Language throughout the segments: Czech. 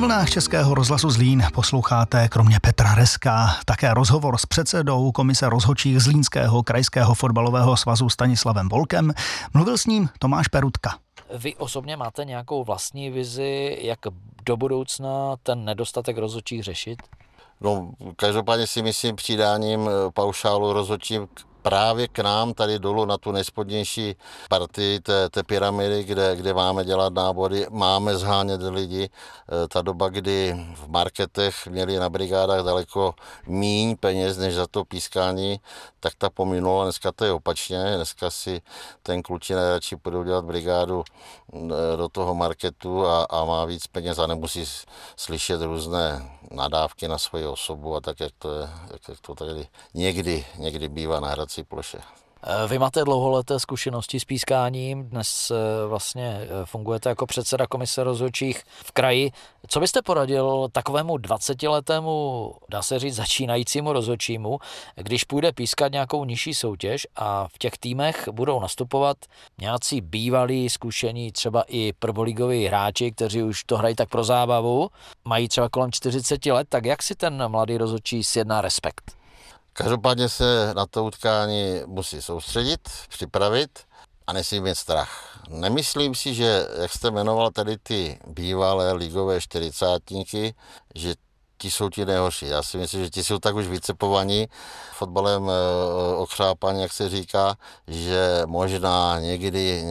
vlnách Českého rozhlasu Zlín posloucháte kromě Petra Reska také rozhovor s předsedou komise rozhodčích Zlínského krajského fotbalového svazu Stanislavem Volkem. Mluvil s ním Tomáš Perutka. Vy osobně máte nějakou vlastní vizi, jak do budoucna ten nedostatek rozhodčích řešit? No, každopádně si myslím přidáním paušálu rozhodčím právě k nám tady dolů na tu nejspodnější partii té pyramidy, kde máme dělat nábory, máme zhánět lidi. Ta doba, kdy v marketech měli na brigádách daleko míň peněz než za to pískání, tak ta pominula. Dneska to je opačně. Dneska si ten klučina radši půjdou dělat brigádu do toho marketu a má víc peněz a nemusí slyšet různé nadávky na svoji osobu a tak, jak to tady někdy bývá na hrací ploše. Vy máte dlouholeté zkušenosti s pískáním, dnes vlastně fungujete jako předseda komise rozhodčích v kraji. Co byste poradil takovému 20letému, dá se říct, začínajícímu rozhodčímu, když půjde pískat nějakou nižší soutěž a v těch týmech budou nastupovat nějací bývalí, zkušení, třeba i prvoligoví hráči, kteří už to hrají tak pro zábavu, mají třeba kolem 40 let, tak jak si ten mladý rozhodčí sjedná respekt? Každopádně se na to utkání musí soustředit, připravit a nesmí mít strach. Nemyslím si, že, jak jste jmenoval tady ty bývalé ligové čtyřicátníky, že ti jsou ti nejhorší. Já si myslím, že ti jsou tak už vycepovaní fotbalem okřápaní, jak se říká, že možná někdy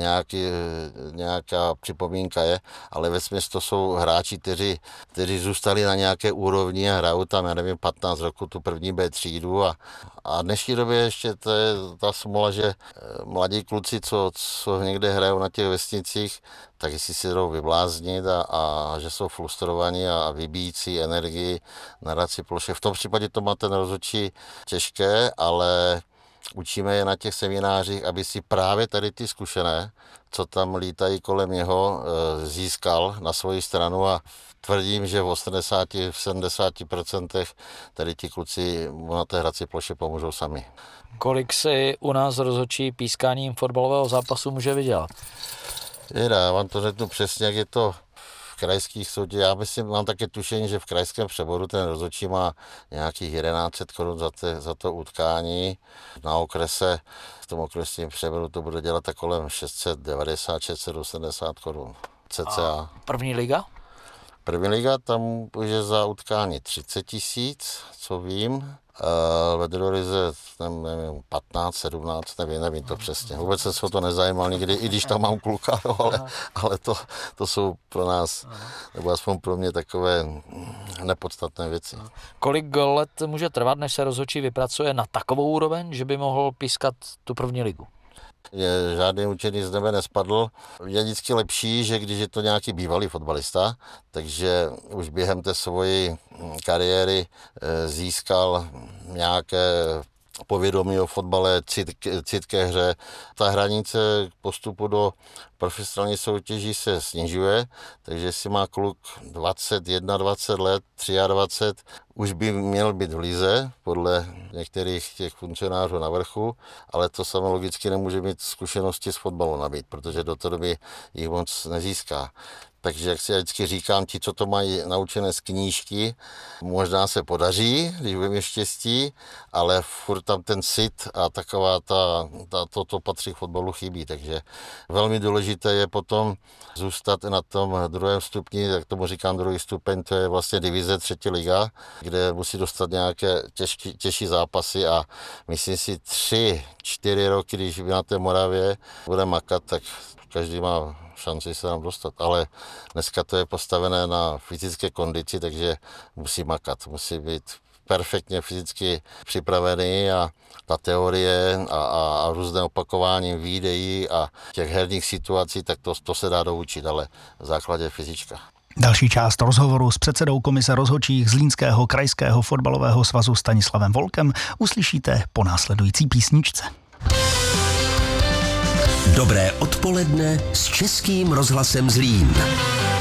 nějaká připomínka je, ale vesměs to jsou hráči, kteří zůstali na nějaké úrovni a hrajou tam, já nevím, 15 roku tu první B třídu a v dnešní době ještě to je ta smola, že mladí kluci, co někde hrajou na těch vesnicích, tak jestli si jdou vybláznit a že jsou frustrovaní a vybíjící energii na hrací ploše. V tom případě to má ten rozhodčí těžké, ale učíme je na těch seminářích, aby si právě tady ty zkušené, co tam lítají kolem něho, získal na svoji stranu a tvrdím, že v 80-70% tady ti kluci mu na té hrací ploše pomůžou sami. Kolik si u nás rozhodčí pískáním fotbalového zápasu může vydělat? Já vám to řeknu přesně, jak je to v krajských soudích. Já mám také tušení, že v krajském přeboru ten rozhodčí má nějakých 1100 korun za to utkání. Na okrese, v tom okresním přeboru to bude dělat tak kolem 690-680 korun cca. A první liga? První liga, tam už je za utkání 30 000, co vím. Ve druhé lize, nevím, 15, 17, nevím to přesně. Vůbec se to nezajímal nikdy, i když tam mám kluka, ale to jsou pro nás, nebo aspoň pro mě takové nepodstatné věci. Kolik let může trvat, než se rozhodčí vypracuje na takovou úroveň, že by mohl pískat tu první ligu? Žádný učený z nebe nespadl. Je vždycky lepší, že když je to nějaký bývalý fotbalista, takže už během té svojí kariéry získal nějaké povědomí o fotbale, cit ke hře. Ta hranice postupu do profesionální soutěží se snižuje, takže jestli má kluk 21, 20 let, 23, už by měl být v lize, podle některých těch funkcionářů na vrchu, ale to samo logicky nemůže mít zkušenosti z fotbalu nabít, protože do té doby jich moc nezíská. Takže jak si já vždycky říkám, ti, co to mají naučené z knížky, možná se podaří, když budeme mít štěstí, ale furt tam ten cit a taková to patří k fotbalu chybí. Takže velmi důležité je potom zůstat na tom druhém stupni, jak tomu říkám druhý stupeň, to je vlastně divize 3. liga, kde musí dostat nějaké těžší zápasy a myslím si 3-4 roky, když na té Moravě bude makat, tak každý má šanci se tam dostat, ale dneska to je postavené na fyzické kondici, takže musí makat, musí být perfektně fyzicky připravený a ta teorie a různé opakování videí a těch herních situací, tak to se dá doučit, ale v základě fyzička. Další část rozhovoru s předsedou komise rozhodčích Zlínského krajského fotbalového svazu Stanislavem Volkem uslyšíte po následující písničce. Dobré odpoledne s Českým rozhlasem Zlín.